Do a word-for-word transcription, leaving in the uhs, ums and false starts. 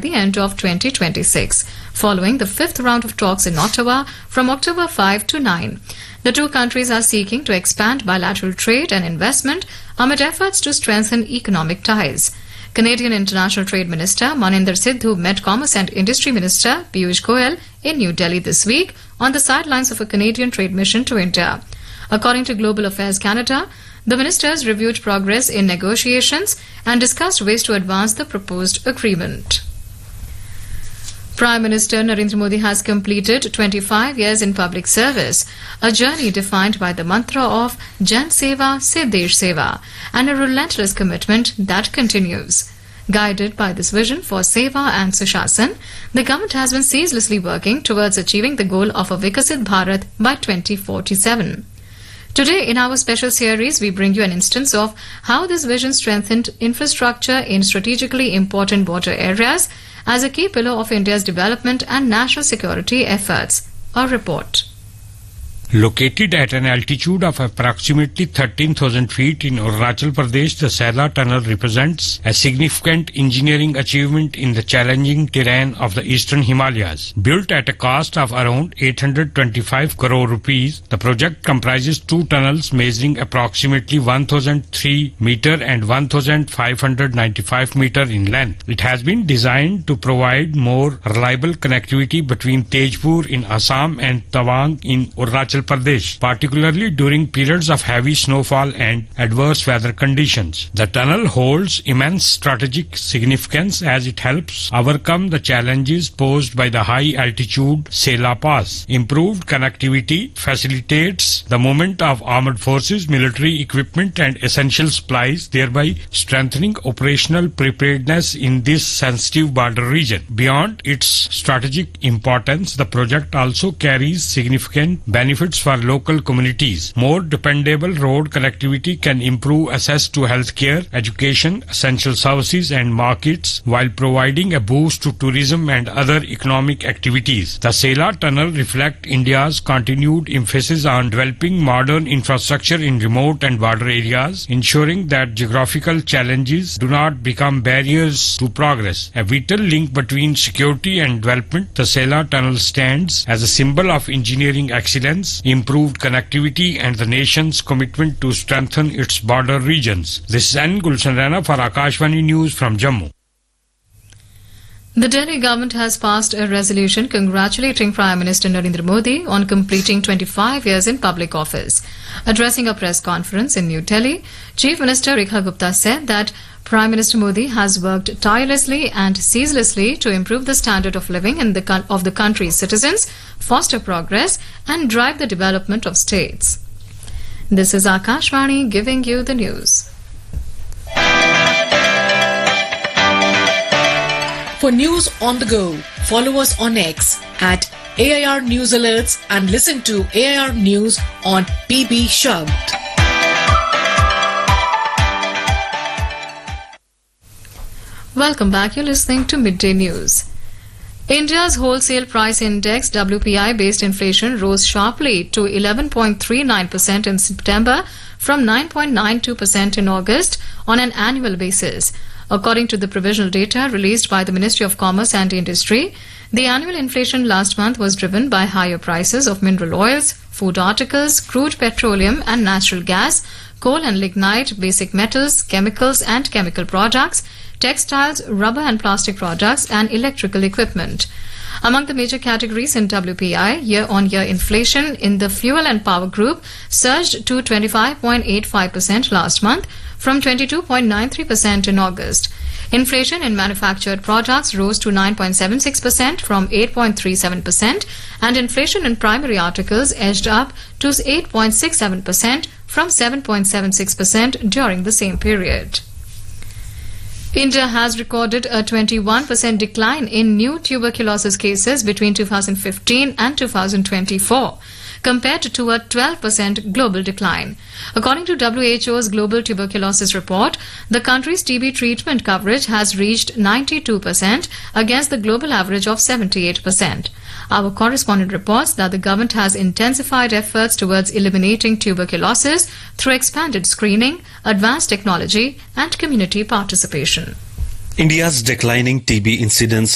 the end of twenty twenty-six, following the fifth round of talks in Ottawa from October fifth to ninth. The two countries are seeking to expand bilateral trade and investment amid efforts to strengthen economic ties. Canadian International Trade Minister Maninder Sidhu met Commerce and Industry Minister Piyush Goyal in New Delhi this week on the sidelines of a Canadian trade mission to India. According to Global Affairs Canada, the ministers reviewed progress in negotiations and discussed ways to advance the proposed agreement. Prime Minister Narendra Modi has completed twenty-five years in public service, a journey defined by the mantra of Jan Seva Se Desh Seva and a relentless commitment that continues. Guided by this vision for Seva and Sushasana, the government has been ceaselessly working towards achieving the goal of a Vikasit Bharat by twenty forty-seven. Today, in our special series, we bring you an instance of how this vision strengthened infrastructure in strategically important border areas as a key pillar of India's development and national security efforts. A report. Located at an altitude of approximately thirteen thousand feet in Arunachal Pradesh, the Sela Tunnel represents a significant engineering achievement in the challenging terrain of the eastern Himalayas. Built at a cost of around eight hundred twenty-five crore rupees, the project comprises two tunnels measuring approximately one thousand three meter and one thousand five hundred ninety-five meter in length. It has been designed to provide more reliable connectivity between Tejpur in Assam and Tawang in Arunachal Pradesh, particularly during periods of heavy snowfall and adverse weather conditions. The tunnel holds immense strategic significance as it helps overcome the challenges posed by the high-altitude Sela Pass. Improved connectivity facilitates the movement of armed forces, military equipment and essential supplies, thereby strengthening operational preparedness in this sensitive border region. Beyond its strategic importance, the project also carries significant benefits for local communities. More dependable road connectivity can improve access to healthcare, education, essential services and markets while providing a boost to tourism and other economic activities. The Sela Tunnel reflects India's continued emphasis on developing modern infrastructure in remote and border areas, ensuring that geographical challenges do not become barriers to progress. A vital link between security and development, the Sela Tunnel stands as a symbol of engineering excellence, improved connectivity and the nation's commitment to strengthen its border regions. This is N. Gulshan Rana for Akashvani News from Jammu. The Delhi government has passed a resolution congratulating Prime Minister Narendra Modi on completing twenty-five years in public office. Addressing a press conference in New Delhi, Chief Minister Rekha Gupta said that Prime Minister Modi has worked tirelessly and ceaselessly to improve the standard of living in the of the country's citizens, foster progress and drive the development of states. This is Akashvani giving you the news. For news on the go, follow us on X at A I R News Alerts and listen to A I R News on P B Shabd. Welcome back. You're listening to Midday News. India's wholesale price index W P I-based inflation rose sharply to eleven point three nine percent in September from nine point nine two percent in August on an annual basis. According to the provisional data released by the Ministry of Commerce and Industry, the annual inflation last month was driven by higher prices of mineral oils, food articles, crude petroleum and natural gas, coal and lignite, basic metals, chemicals and chemical products, textiles, rubber and plastic products, and electrical equipment. Among the major categories in W P I, year-on-year inflation in the fuel and power group surged to twenty-five point eight five percent last month from twenty-two point nine three percent in August. Inflation in manufactured products rose to nine point seven six percent from eight point three seven percent, and inflation in primary articles edged up to eight point six seven percent from seven point seven six percent during the same period. India has recorded a twenty-one percent decline in new tuberculosis cases between two thousand fifteen and two thousand twenty-four, compared to a twelve percent global decline. According to W H O's Global Tuberculosis Report, the country's T B treatment coverage has reached ninety-two percent against the global average of seventy-eight percent. Our correspondent reports that the government has intensified efforts towards eliminating tuberculosis through expanded screening, advanced technology and community participation. India's declining T B incidence